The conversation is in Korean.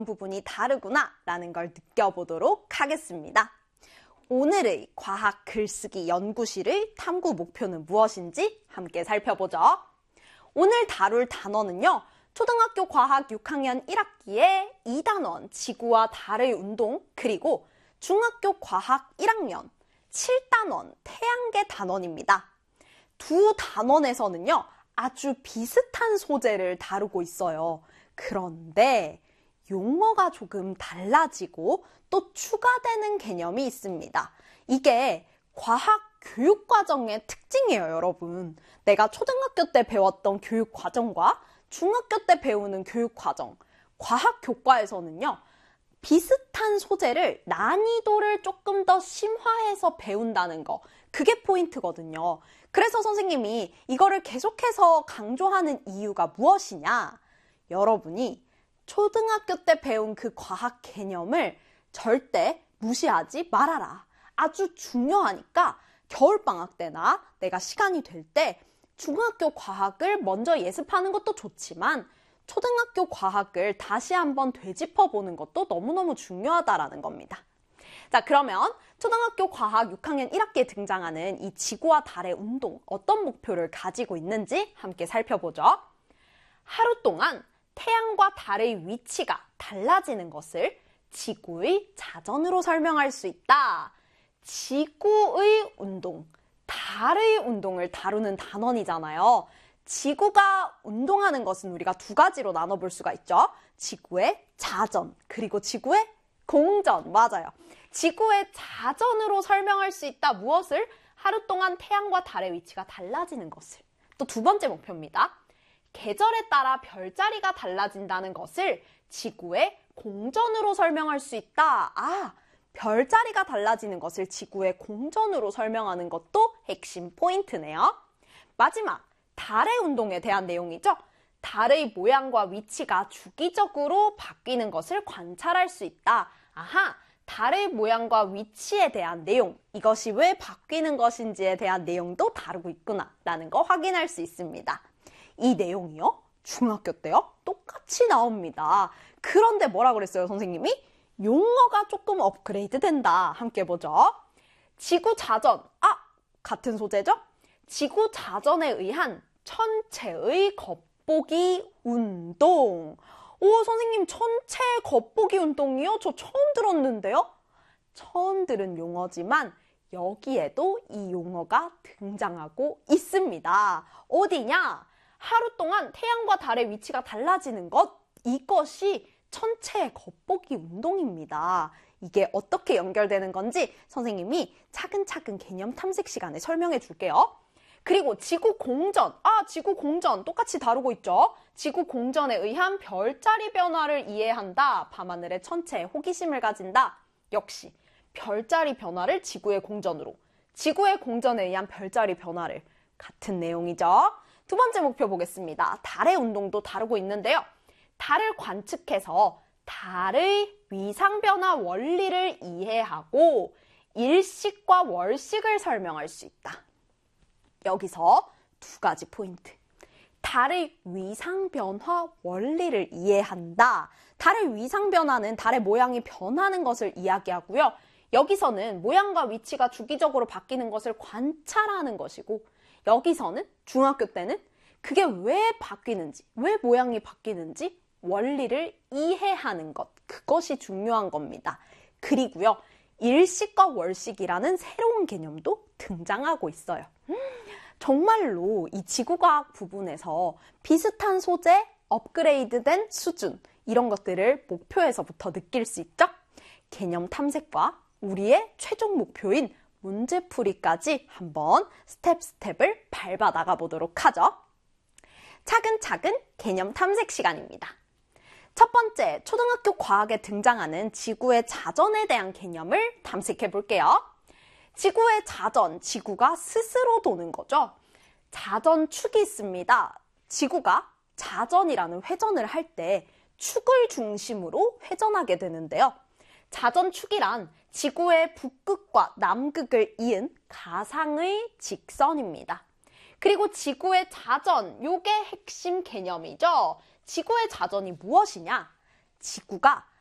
부분이 다르구나 라는 걸 느껴보도록 하겠습니다. 오늘의 과학 글쓰기 연구실의 탐구 목표는 무엇인지 함께 살펴보죠. 오늘 다룰 단원은요. 초등학교 과학 6학년 1학기의 2단원 지구와 달의 운동 그리고 중학교 과학 1학년 7단원 태양계 단원입니다. 두 단원에서는요. 아주 비슷한 소재를 다루고 있어요. 그런데 용어가 조금 달라지고 또 추가되는 개념이 있습니다. 이게 과학 교육과정의 특징이에요, 여러분. 내가 초등학교 때 배웠던 교육과정과 중학교 때 배우는 교육과정, 과학 교과에서는요. 비슷한 소재를 난이도를 조금 더 심화해서 배운다는 거. 그게 포인트거든요. 그래서 선생님이 이거를 계속해서 강조하는 이유가 무엇이냐? 여러분이 초등학교 때 배운 그 과학 개념을 절대 무시하지 말아라. 아주 중요하니까 겨울방학 때나 내가 시간이 될 때 중학교 과학을 먼저 예습하는 것도 좋지만 초등학교 과학을 다시 한번 되짚어보는 것도 너무너무 중요하다라는 겁니다. 자, 그러면 초등학교 과학 6학년 1학기에 등장하는 이 지구와 달의 운동, 어떤 목표를 가지고 있는지 함께 살펴보죠. 하루 동안 태양과 달의 위치가 달라지는 것을 지구의 자전으로 설명할 수 있다. 지구의 운동, 달의 운동을 다루는 단원이잖아요. 지구가 운동하는 것은 우리가 두 가지로 나눠볼 수가 있죠. 지구의 자전, 그리고 지구의 공전. 맞아요. 지구의 자전으로 설명할 수 있다. 무엇을? 하루 동안 태양과 달의 위치가 달라지는 것을. 또 두 번째 목표입니다. 계절에 따라 별자리가 달라진다는 것을 지구의 공전으로 설명할 수 있다. 별자리가 달라지는 것을 지구의 공전으로 설명하는 것도 핵심 포인트네요. 마지막, 달의 운동에 대한 내용이죠. 달의 모양과 위치가 주기적으로 바뀌는 것을 관찰할 수 있다. 달의 모양과 위치에 대한 내용, 이것이 왜 바뀌는 것인지에 대한 내용도 다루고 있구나라는 거 확인할 수 있습니다. 이 내용이요? 중학교 때요? 똑같이 나옵니다. 그런데 뭐라 그랬어요, 선생님이? 용어가 조금 업그레이드 된다. 함께 보죠. 지구 자전. 같은 소재죠? 지구 자전에 의한 천체의 겉보기 운동. 선생님, 천체 겉보기 운동이요? 저 처음 들었는데요? 처음 들은 용어지만 여기에도 이 용어가 등장하고 있습니다. 어디냐? 하루 동안 태양과 달의 위치가 달라지는 것, 이것이 천체의 겉보기 운동입니다. 이게 어떻게 연결되는 건지 선생님이 차근차근 개념 탐색 시간에 설명해 줄게요. 그리고 지구 공전, 지구 공전 똑같이 다루고 있죠. 지구 공전에 의한 별자리 변화를 이해한다. 밤하늘의 천체에 호기심을 가진다. 역시 별자리 변화를 지구의 공전으로, 지구의 공전에 의한 별자리 변화를, 같은 내용이죠. 두 번째 목표 보겠습니다. 달의 운동도 다루고 있는데요. 달을 관측해서 달의 위상 변화 원리를 이해하고 일식과 월식을 설명할 수 있다. 여기서 두 가지 포인트. 달의 위상 변화 원리를 이해한다. 달의 위상 변화는 달의 모양이 변하는 것을 이야기하고요. 여기서는 모양과 위치가 주기적으로 바뀌는 것을 관찰하는 것이고, 여기서는 중학교 때는 그게 왜 바뀌는지, 왜 모양이 바뀌는지 원리를 이해하는 것, 그것이 중요한 겁니다. 그리고요, 일식과 월식이라는 새로운 개념도 등장하고 있어요. 정말로 이 지구과학 부분에서 비슷한 소재, 업그레이드된 수준, 이런 것들을 목표에서부터 느낄 수 있죠? 개념 탐색과 우리의 최종 목표인 문제풀이까지 한번 스텝을 밟아 나가보도록 하죠. 차근차근 개념 탐색 시간입니다. 첫 번째, 초등학교 과학에 등장하는 지구의 자전에 대한 개념을 탐색해 볼게요. 지구의 자전, 지구가 스스로 도는 거죠. 자전축이 있습니다. 지구가 자전이라는 회전을 할 때 축을 중심으로 회전하게 되는데요. 자전축이란 지구의 북극과 남극을 이은 가상의 직선입니다. 그리고 지구의 자전, 요게 핵심 개념이죠. 지구의 자전이 무엇이냐? 지구가